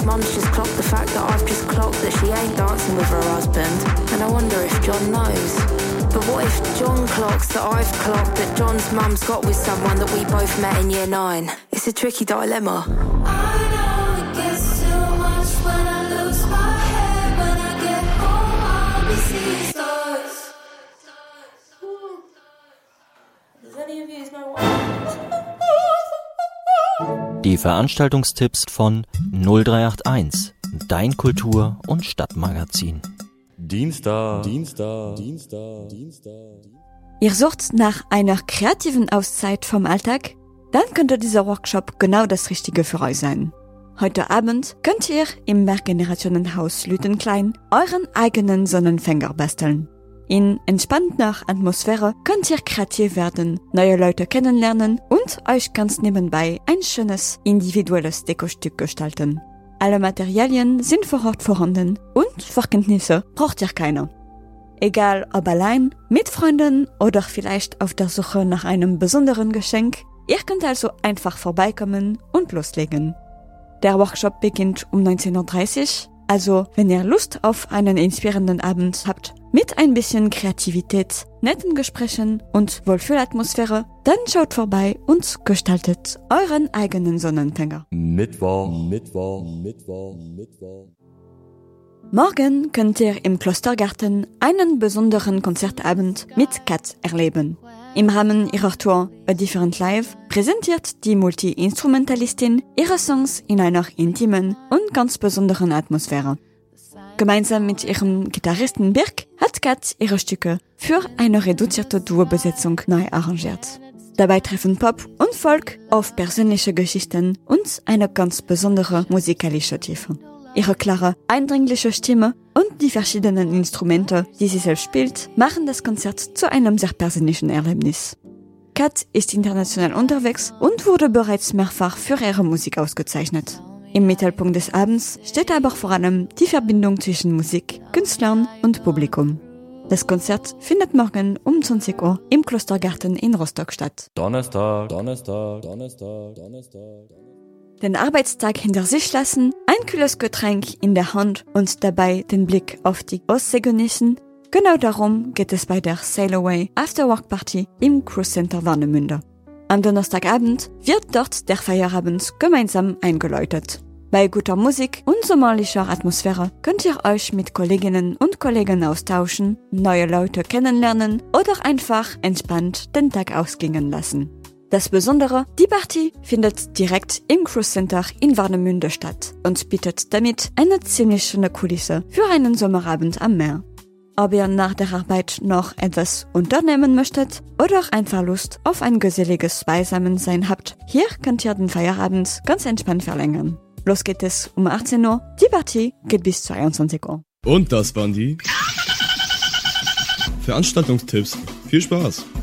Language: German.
John's mum's just clocked the fact that I've just clocked that she ain't dancing with her husband. And I wonder if John knows. But what if John clocks that I've clocked that John's mum's got with someone that we both met in year 9? It's a tricky dilemma. I know it gets too much when I lose my head. When I get home, I'll be seeing stars. Does any of you know what? Die Veranstaltungstipps von 0381, dein Kultur- und Stadtmagazin. Dienstag. Ihr sucht nach einer kreativen Auszeit vom Alltag? Dann könnte dieser Workshop genau das Richtige für euch sein. Heute Abend könnt ihr im Mehrgenerationenhaus Lüttenklein euren eigenen Sonnenfänger basteln. In entspannter Atmosphäre könnt ihr kreativ werden, neue Leute kennenlernen und euch ganz nebenbei ein schönes, individuelles Dekostück gestalten. Alle Materialien sind vor Ort vorhanden und Vorkenntnisse braucht ihr keine. Egal ob allein, mit Freunden oder vielleicht auf der Suche nach einem besonderen Geschenk, ihr könnt also einfach vorbeikommen und loslegen. Der Workshop beginnt um 19:30 Uhr, also wenn ihr Lust auf einen inspirierenden Abend habt, mit ein bisschen Kreativität, netten Gesprächen und Wohlfühlatmosphäre, dann schaut vorbei und gestaltet euren eigenen Sonnenfänger. Mittwoch. Morgen könnt ihr im Klostergarten einen besonderen Konzertabend mit Kat erleben. Im Rahmen ihrer Tour A Different Life präsentiert die Multi-Instrumentalistin ihre Songs in einer intimen und ganz besonderen Atmosphäre. Gemeinsam mit ihrem Gitarristen Birk hat Kat ihre Stücke für eine reduzierte Duo-Besetzung neu arrangiert. Dabei treffen Pop und Folk auf persönliche Geschichten und eine ganz besondere musikalische Tiefe. Ihre klare, eindringliche Stimme und die verschiedenen Instrumente, die sie selbst spielt, machen das Konzert zu einem sehr persönlichen Erlebnis. Kat ist international unterwegs und wurde bereits mehrfach für ihre Musik ausgezeichnet. Im Mittelpunkt des Abends steht aber vor allem die Verbindung zwischen Musik, Künstlern und Publikum. Das Konzert findet morgen um 20 Uhr im Klostergarten in Rostock statt. Donnerstag. Den Arbeitstag hinter sich lassen, ein kühles Getränk in der Hand und dabei den Blick auf die Ostsee genießen. Genau darum geht es bei der Sail Away Afterwork Party im Cruise Center Warnemünde. Am Donnerstagabend wird dort der Feierabend gemeinsam eingeläutet. Bei guter Musik und sommerlicher Atmosphäre könnt ihr euch mit Kolleginnen und Kollegen austauschen, neue Leute kennenlernen oder einfach entspannt den Tag ausklingen lassen. Das Besondere, die Party findet direkt im Cruise Center in Warnemünde statt und bietet damit eine ziemlich schöne Kulisse für einen Sommerabend am Meer. Ob ihr nach der Arbeit noch etwas unternehmen möchtet oder einfach Lust auf ein geselliges Beisammensein habt, hier könnt ihr den Feierabend ganz entspannt verlängern. Los geht es um 18 Uhr, die Party geht bis 22 Uhr. Und das waren die Veranstaltungstipps. Viel Spaß!